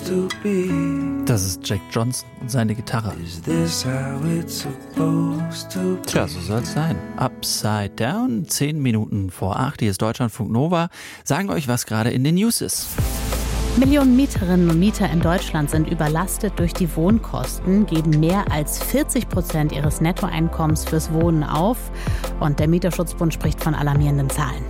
Das ist Jack Johnson und seine Gitarre. Tja, so soll es sein. Upside Down, 10 Minuten vor 8. Hier ist Deutschlandfunk Nova. Sagen euch, was gerade in den News ist. Millionen Mieterinnen und Mieter in Deutschland sind überlastet durch die Wohnkosten, geben mehr als 40% ihres Nettoeinkommens fürs Wohnen auf. Und der Mieterschutzbund spricht von alarmierenden Zahlen.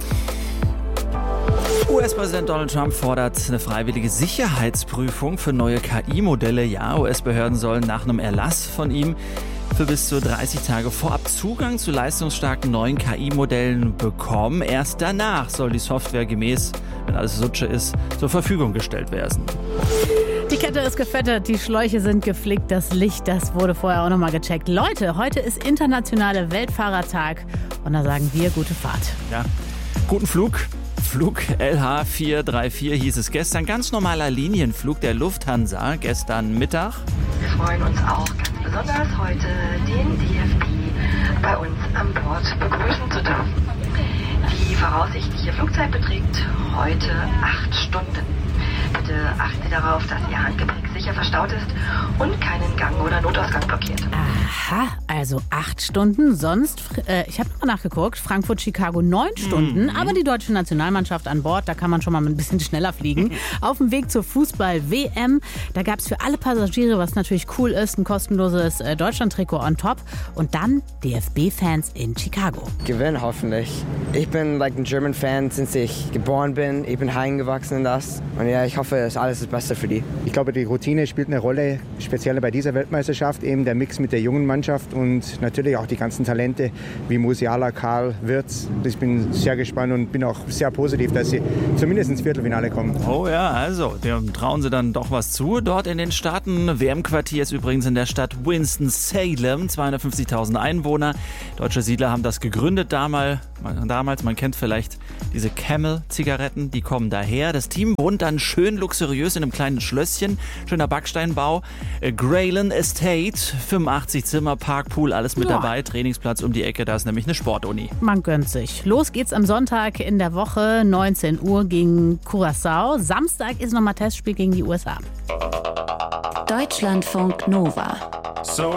US-Präsident Donald Trump fordert eine freiwillige Sicherheitsprüfung für neue KI-Modelle. Ja, US-Behörden sollen nach einem Erlass von ihm für bis zu 30 Tage vorab Zugang zu leistungsstarken neuen KI-Modellen bekommen. Erst danach soll die Software gemäß, wenn alles Sutsche ist, zur Verfügung gestellt werden. Die Kette ist gefettet, die Schläuche sind geflickt, das Licht, das wurde vorher auch nochmal gecheckt. Leute, heute ist internationaler Weltfahrertag und da sagen wir gute Fahrt. Ja, guten Flug. Flug LH434 hieß es gestern. Ganz normaler Linienflug der Lufthansa gestern Mittag. Wir freuen uns auch ganz besonders heute, den DFB bei uns an Bord begrüßen zu dürfen. Die voraussichtliche Flugzeit beträgt heute 8 Stunden. Bitte achten Sie darauf, dass Ihr Handgepäck sicher verstaut ist und keinen Gang oder Notausgang blockiert. Aha, also 8 Stunden. Sonst, ich habe nochmal nachgeguckt, Frankfurt, Chicago 9 Stunden. Aber die deutsche Nationalmannschaft an Bord, da kann man schon mal ein bisschen schneller fliegen. Auf dem Weg zur Fußball-WM, da gab es für alle Passagiere, was natürlich cool ist, ein kostenloses Deutschland-Trikot on top. Und dann DFB-Fans in Chicago. Gewinnen hoffentlich. Ich bin ein German-Fan, seit ich geboren bin. Ich bin heimgewachsen in das. Und ja, ich hoffe, das ist alles das Beste für die. Ich glaube, die Routine spielt eine Rolle, speziell bei dieser Weltmeisterschaft, eben der Mix mit der jungen Mannschaft und natürlich auch die ganzen Talente wie Musiala, Karl, Wirtz. Ich bin sehr gespannt und bin auch sehr positiv, dass sie zumindest ins Viertelfinale kommen. Oh ja, also, dem trauen sie dann doch was zu. Dort in den Staaten, WM-Quartier ist übrigens in der Stadt Winston-Salem, 250.000 Einwohner. Deutsche Siedler haben das gegründet damals, man kennt vielleicht diese Camel-Zigaretten, die kommen daher. Das Team wohnt dann schön luxuriös in einem kleinen Schlösschen, schöner Backsteinbau. Grayland Estate, 85 Zimmer, Parkpool, alles mit dabei. Trainingsplatz um die Ecke, da ist nämlich eine Sportuni. Man gönnt sich. Los geht's am Sonntag in der Woche, 19 Uhr gegen Curaçao. Samstag ist nochmal Testspiel gegen die USA. Deutschlandfunk Nova. So